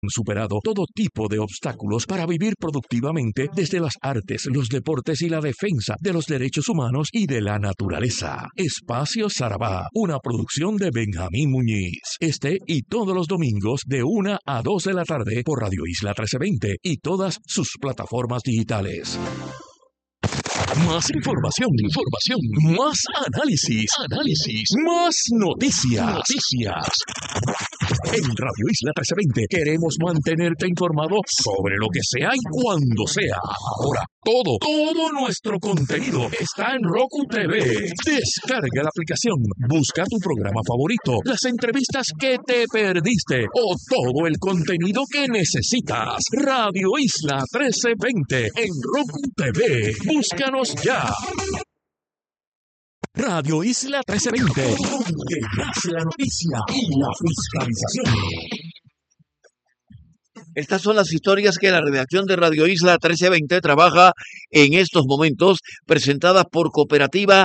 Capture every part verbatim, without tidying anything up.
superado todo tipo de obstáculos para vivir productivamente desde las artes, los deportes y la defensa de los derechos humanos y de la naturaleza. Espacio Sarabá, una producción de Benjamín Muñiz. Este y todos los domingos de una a dos de la tarde por Radio Isla trece veinte y todas sus plataformas digitales. Más información, información, más análisis, análisis, más noticias, noticias. En Radio Isla trece veinte queremos mantenerte informado sobre lo que sea y cuando sea. Ahora, todo, todo nuestro contenido está en Roku T V. Descarga la aplicación, busca tu programa favorito, las entrevistas que te perdiste o todo el contenido que necesitas. Radio Isla trece veinte en Roku T V. Búscanos ya. Radio Isla trece veinte, donde nace la noticia y la fiscalización. Estas son las historias que la redacción de Radio Isla trece veinte trabaja en estos momentos, presentadas por Cooperativa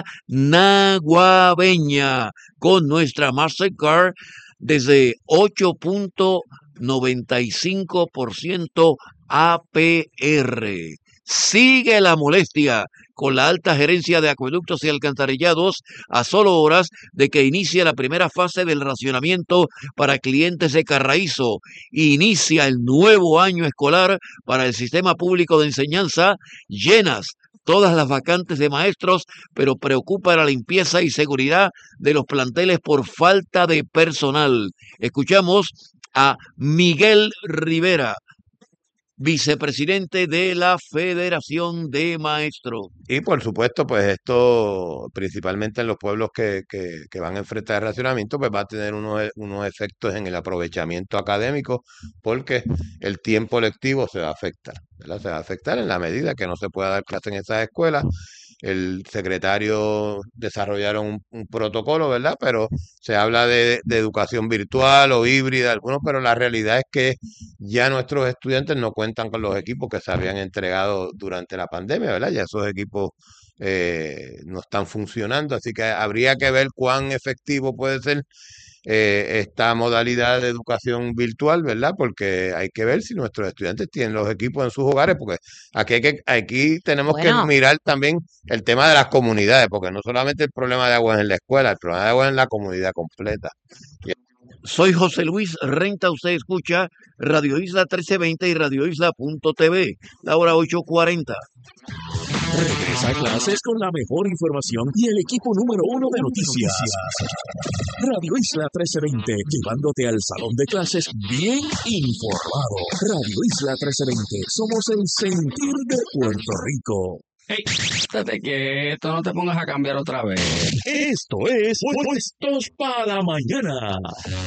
Naguabeña, con nuestra Mastercard desde ocho punto noventa y cinco por ciento A P R. Sigue la molestia con la alta gerencia de acueductos y alcantarillados a solo horas de que inicie la primera fase del racionamiento para clientes de Carraízo. Inicia el nuevo año escolar para el sistema público de enseñanza, llenas todas las vacantes de maestros, pero preocupa la limpieza y seguridad de los planteles por falta de personal. Escuchamos a Miguel Rivera, vicepresidente de la Federación de Maestros. Y por supuesto, pues esto, principalmente en los pueblos que, que, que van a enfrentar el racionamiento, pues va a tener unos, unos efectos en el aprovechamiento académico, porque el tiempo lectivo se va a afectar, ¿verdad? Se va a afectar en la medida que no se pueda dar clase en esas escuelas. El secretario desarrollaron un, un protocolo, ¿verdad? Pero se habla de, de educación virtual o híbrida, algunos, pero la realidad es que ya nuestros estudiantes no cuentan con los equipos que se habían entregado durante la pandemia, ¿verdad? Ya esos equipos eh, no están funcionando, así que habría que ver cuán efectivo puede ser eh, esta modalidad de educación virtual, ¿verdad? Porque hay que ver si nuestros estudiantes tienen los equipos en sus hogares, porque aquí, hay que, aquí tenemos bueno. que mirar también el tema de las comunidades, porque no solamente el problema de agua es en la escuela, el problema de agua es en la comunidad completa. Soy José Luis Renta, usted escucha Radio Isla trece veinte y Radio Isla punto T V, la hora ocho cuarenta. Regresa a clases con la mejor información y el equipo número uno de noticias. Radio Isla trece veinte, llevándote al salón de clases bien informado. Radio Isla trece veinte, somos el sentir de Puerto Rico. Hey, estate quieto, no te pongas a cambiar otra vez. Esto es Puestos para la Mañana.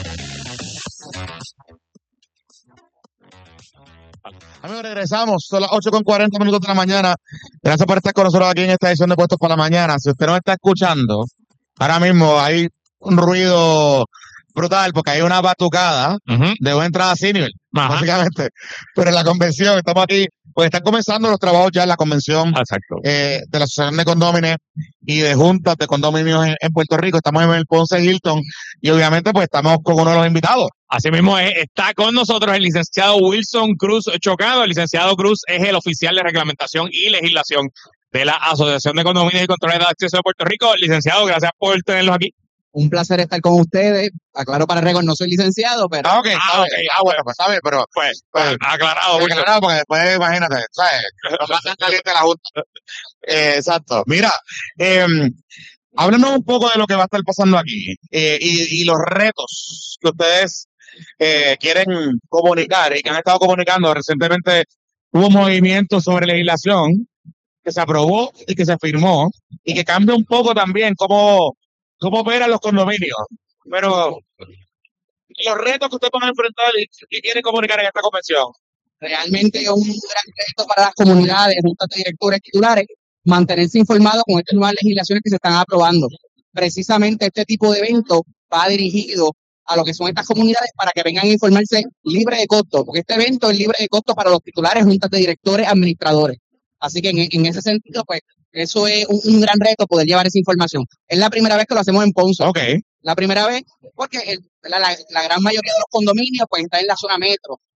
Amigos, regresamos, son las ocho con cuarenta minutos de la mañana. Gracias por estar con nosotros aquí en esta edición de Puestos para la Mañana. Si usted no está escuchando, ahora mismo hay un ruido brutal porque hay una batucada uh-huh. de una entrada senior, uh-huh. básicamente. Pero en la convención, estamos aquí, pues están comenzando los trabajos ya en la convención eh, de la Asociación de Condóminos y de Juntas de Condominios en, en Puerto Rico. Estamos en el Ponce Hilton y obviamente pues estamos con uno de los invitados. Así mismo es, está con nosotros el licenciado Wilson Cruz Chocado. El licenciado Cruz es el oficial de reglamentación y legislación de la Asociación de Condominios y Controles de Acceso de Puerto Rico. Licenciado, gracias por tenerlos aquí. Un placer estar con ustedes. Aclaro para récord, no soy licenciado, pero... Ah, ok, ah, okay. ah bueno, pues sabe, pero... Pues, pues aclarado. Pues, aclarado, porque después, imagínate, ¿sabes? Los hacen caliente la Junta. Eh, exacto. Mira, eh, háblanos un poco de lo que va a estar pasando aquí eh, y, y los retos que ustedes eh, quieren comunicar y que han estado comunicando. Recientemente hubo movimientos sobre legislación que se aprobó y que se firmó y que cambia un poco también cómo... ¿Cómo operan los condominios? Pero los retos que ustedes van a enfrentar y, y quieren comunicar en esta convención. Realmente es un gran reto para las comunidades, juntas de directores titulares, mantenerse informados con estas nuevas legislaciones que se están aprobando. Precisamente este tipo de evento va dirigido a lo que son estas comunidades para que vengan a informarse libre de costo, porque este evento es libre de costo para los titulares, juntas de directores, administradores. Así que en, en ese sentido, pues, eso es un, un gran reto poder llevar esa información. Es la primera vez que lo hacemos en Ponce. Okay. La primera vez, porque el, la, la, la gran mayoría de los condominios pues está en la zona metro.